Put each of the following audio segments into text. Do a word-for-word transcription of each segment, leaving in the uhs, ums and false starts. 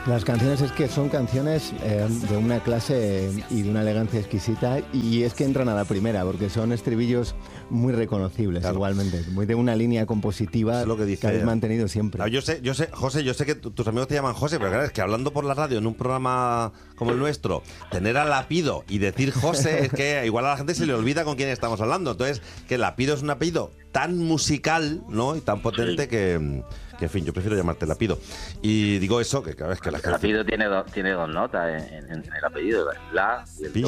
Las canciones es que son canciones eh, de una clase y de una elegancia exquisita, y es que entran a la primera porque son estribillos muy reconocibles, claro. Igualmente, muy de una línea compositiva es lo que, dice, que habéis mantenido siempre. No, yo sé, yo sé, José, yo sé que tus amigos te llaman José, pero claro, es que hablando por la radio en un programa como el nuestro, tener a Lapido y decir José, es que igual a la gente se le olvida con quién estamos hablando. Entonces, que Lapido es un apellido tan musical, ¿no? Y tan potente sí. que... que en fin, yo prefiero llamarte Lapido. Y digo eso, que cada vez que la gente... Lapido tiene, do, tiene dos notas en, en, en el apellido, la y el do.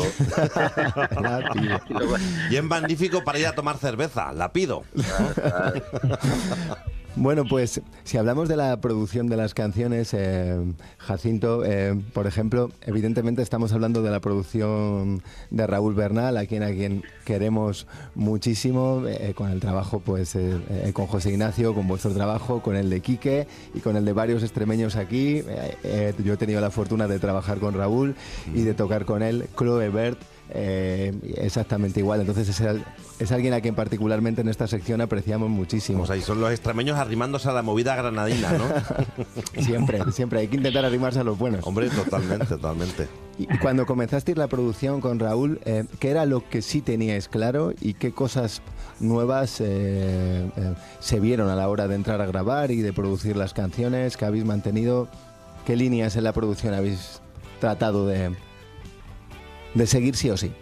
Y es magnífico para ir a tomar cerveza, Lapido. Bueno, pues si hablamos de la producción de las canciones, eh, Jacinto, eh, por ejemplo, evidentemente estamos hablando de la producción de Raúl Bernal, a quien, a quien queremos muchísimo, eh, con el trabajo, pues, eh, eh, con José Ignacio, con vuestro trabajo, con el de Quique y con el de varios extremeños aquí. Eh, eh, yo he tenido la fortuna de trabajar con Raúl y de tocar con él, Chloe Bert. Eh, exactamente igual, entonces es, el, es alguien a quien particularmente en esta sección apreciamos muchísimo. O sea, y son los extremeños arrimándose a la movida granadina, ¿no? Siempre, siempre hay que intentar arrimarse a los buenos. Hombre, totalmente, totalmente. Y, y cuando comenzasteis la producción con Raúl, eh, ¿qué era lo que sí teníais claro y qué cosas nuevas eh, eh, se vieron a la hora de entrar a grabar y de producir las canciones que habéis mantenido? ¿Qué líneas en la producción habéis tratado de... de seguir sí o sí?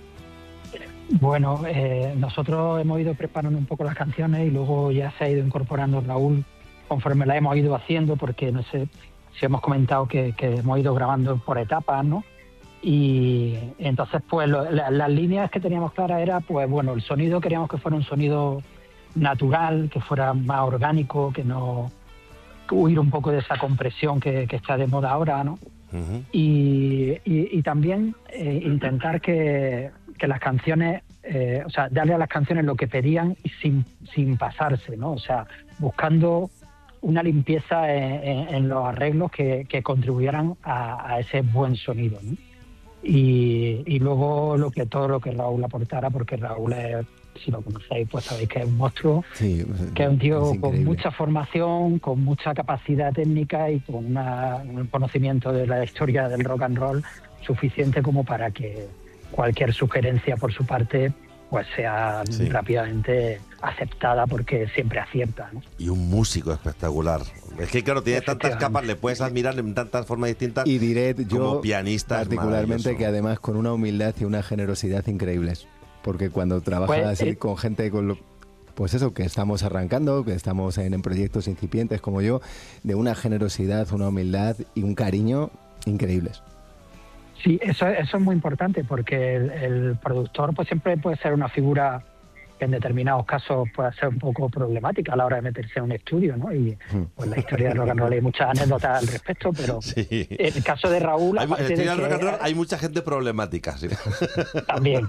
Bueno, eh, nosotros hemos ido preparando un poco las canciones y luego ya se ha ido incorporando Raúl conforme las hemos ido haciendo, porque no sé si hemos comentado que, que hemos ido grabando por etapas, ¿no? Y entonces, pues lo, la, las líneas que teníamos claras era, pues bueno, el sonido queríamos que fuera un sonido natural, que fuera más orgánico, que no huir un poco de esa compresión que, que está de moda ahora, ¿no? Uh-huh. y, y, y también eh, intentar que, que las canciones, eh, o sea, darle a las canciones lo que pedían y sin, sin pasarse, ¿no? O sea, buscando una limpieza en, en, en los arreglos que, que contribuyeran a, a ese buen sonido, ¿no? Y, y luego lo que todo lo que Raúl aportara, porque Raúl es, si lo conocéis, pues sabéis que es un monstruo, sí, que es un tío es con mucha formación, con mucha capacidad técnica y con una, un conocimiento de la historia del rock and roll suficiente como para que cualquier sugerencia por su parte pues sea sí. rápidamente aceptada, porque siempre acierta, ¿no? Y un músico espectacular. Es que claro, tiene tantas capas, le puedes admirar en tantas formas distintas. Y diré yo como pianista particularmente que además con una humildad y una generosidad increíbles. Porque cuando trabajas pues, así eh, con gente con lo, pues eso, que estamos arrancando, que estamos en, en proyectos incipientes como yo, de una generosidad, una humildad y un cariño increíbles. Sí, eso, eso es muy importante, porque el, el productor pues siempre puede ser una figura que en determinados casos puede ser un poco problemática a la hora de meterse en un estudio, ¿no? Y pues la historia del rock and roll hay muchas anécdotas al respecto, pero sí. En el caso de Raúl... Hay, de que, rock and roll, hay mucha gente problemática, sí. También.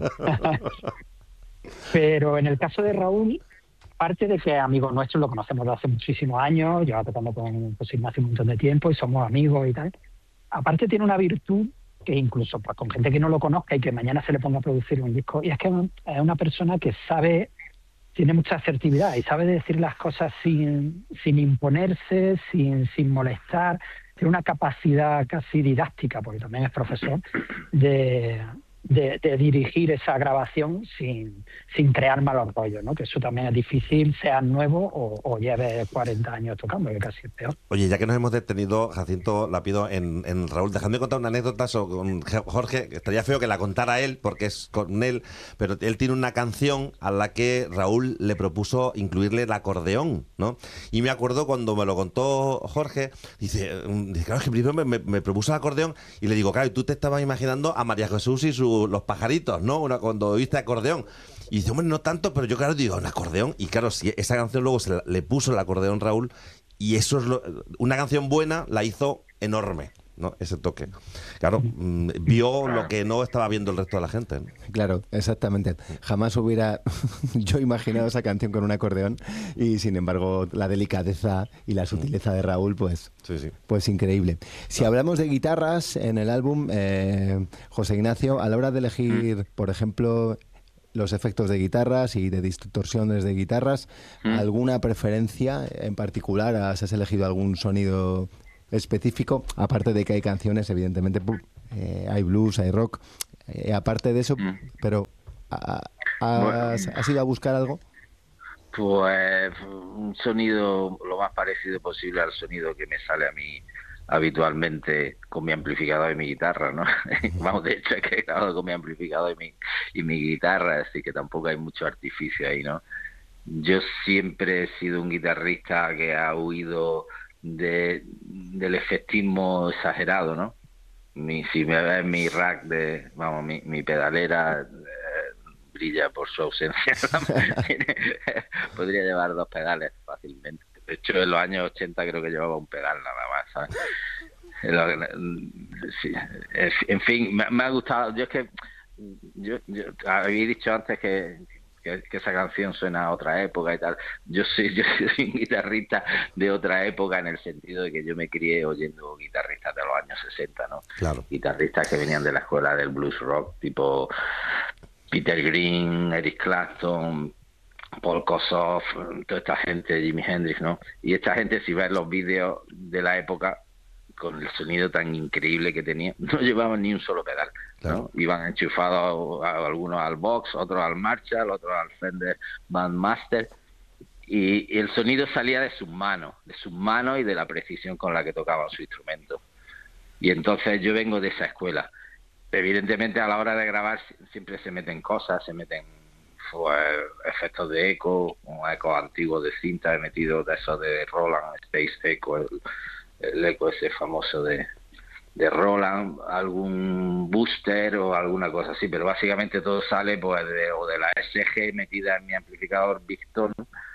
Pero en el caso de Raúl, aparte de que es amigo nuestro, lo conocemos desde hace muchísimos años, lleva tocando con José Ignacio un montón de tiempo y somos amigos y tal, aparte tiene una virtud que incluso pues, con gente que no lo conozca y que mañana se le ponga a producir un disco, y es que es una persona que sabe, tiene mucha asertividad y sabe decir las cosas sin, sin imponerse, sin, sin molestar, tiene una capacidad casi didáctica, porque también es profesor, de, de, de dirigir esa grabación sin, sin crear malos rollos, ¿no? Que eso también es difícil, sea nuevo o, o lleve cuarenta años tocando, que casi es peor. Oye, ya que nos hemos detenido, Jacinto Lapido, en, en Raúl, dejadme contar una anécdota con Jorge, que estaría feo que la contara él, porque es con él, pero él tiene una canción a la que Raúl le propuso incluirle el acordeón, ¿no? Y me acuerdo cuando me lo contó Jorge, dice, dice claro, es que primero me, me, me propuso el acordeón, y le digo, claro, tú te estabas imaginando a María Jesús y su Los Pajaritos, ¿no? Una, cuando oíste acordeón. Y dice, hombre, no tanto, pero yo claro digo, un acordeón. Y claro, si esa canción luego se la, le puso el acordeón Raúl, y eso es lo, una canción buena la hizo enorme, ¿no? Ese toque. Claro, mmm, vio lo que no estaba viendo el resto de la gente, ¿no? Claro, exactamente. Jamás hubiera yo imaginado esa canción con un acordeón, y sin embargo la delicadeza y la sutileza de Raúl, pues, sí, sí. pues increíble. Si hablamos de guitarras en el álbum, eh, José Ignacio, a la hora de elegir, por ejemplo, los efectos de guitarras y de distorsiones de guitarras, ¿alguna preferencia en particular? ¿Has elegido algún sonido específico, aparte de que hay canciones, evidentemente, eh, hay blues, hay rock, eh, aparte de eso, mm. pero ¿has, bueno, ¿has ido a buscar algo? Pues un sonido lo más parecido posible al sonido que me sale a mí habitualmente con mi amplificador y mi guitarra, ¿no? Vamos, de hecho, es que he grabado con mi amplificador y mi, y mi guitarra, así que tampoco hay mucho artificio ahí, ¿no? Yo siempre he sido un guitarrista que ha huido de, del efectismo exagerado, ¿no? Mi, si me ves mi rack de, vamos, mi, mi pedalera eh, brilla por su ausencia. Podría llevar dos pedales fácilmente. De hecho, en los años ochenta creo que llevaba un pedal nada más, ¿sabes? Sí, en fin, me, me ha gustado. Yo es que yo, yo había dicho antes que, que, que esa canción suena a otra época y tal. Yo soy, yo soy un guitarrista de otra época en el sentido de que yo me crié oyendo guitarristas de los años sesenta, ¿no? Claro. Guitarristas que venían de la escuela del blues rock, tipo Peter Green, Eric Clapton, Paul Kossoff, toda esta gente, Jimi Hendrix, ¿no? Y esta gente, si ves los vídeos de la época, con el sonido tan increíble que tenía, no llevaban ni un solo pedal, ¿no? Claro. Iban enchufados a, a algunos al Vox, otros al Marshall, otros al Fender Bandmaster, y, y el sonido salía de sus manos, de sus manos y de la precisión con la que tocaban su instrumento. Y entonces yo vengo de esa escuela. Evidentemente, a la hora de grabar siempre se meten cosas, se meten pues, efectos de eco, un eco antiguo de cinta, he metido de esos de Roland, Space Echo, el, el eco ese famoso de, de Roland, algún booster o alguna cosa así, pero básicamente todo sale pues de, o de la S G metida en mi amplificador Victon,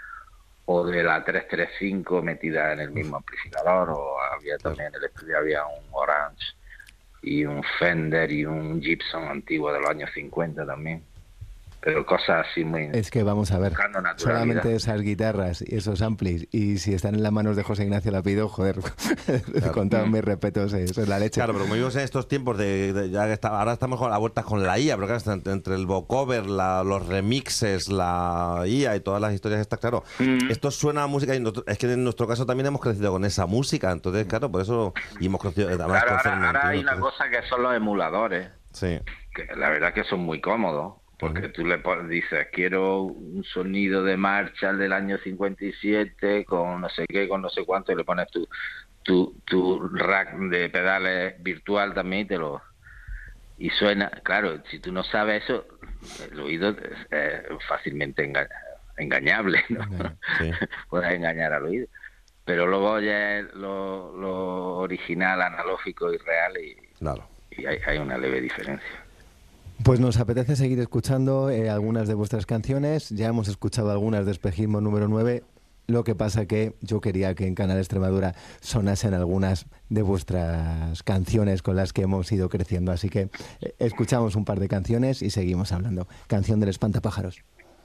o de la tres tres cinco metida en el mismo amplificador, o había también en el estudio había un Orange y un Fender y un Gibson antiguo de los años cincuenta también. Pero cosas así muy... Es que vamos a ver, solamente esas guitarras y esos amplis, y si están en las manos de José Ignacio Lapido, joder, claro. Con todos mis respetos, eso es la leche. Claro, pero como vivimos en estos tiempos de, de ya que está, ahora estamos a vueltas con la I A, pero claro, entre, entre el vocover, la, los remixes, la I A y todas las historias estas, claro, mm. esto suena a música, y nosotros, es que en nuestro caso también hemos crecido con esa música, entonces claro, por eso y hemos crecido. Claro, ahora, ahora hay una cosa que son los emuladores, sí, que la verdad que son muy cómodos. Porque tú le dices, quiero un sonido de Marshall del año cincuenta y siete con no sé qué, con no sé cuánto, y le pones tu tu, tu rack de pedales virtual también y te lo... Y suena, claro, si tú no sabes eso, el oído es fácilmente enga engañable, ¿no? Sí. Puedes engañar al oído. Pero luego ya es lo, lo original, analógico y real, y, claro. y hay, hay una leve diferencia. Pues nos apetece seguir escuchando eh, algunas de vuestras canciones. Ya hemos escuchado algunas de Espejismo número nueve. Lo que pasa que yo quería que en Canal Extremadura sonasen algunas de vuestras canciones con las que hemos ido creciendo. Así que eh, escuchamos un par de canciones y seguimos hablando. Canción del Espantapájaros.